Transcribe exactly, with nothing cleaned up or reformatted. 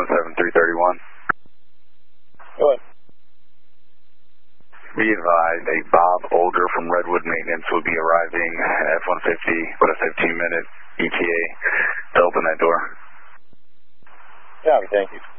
one seven three three one. Go ahead. Be advised, a Bob Older from Redwood Maintenance will be arriving at F one fifty with a fifteen minute E T A to open that door. Copy, thank you.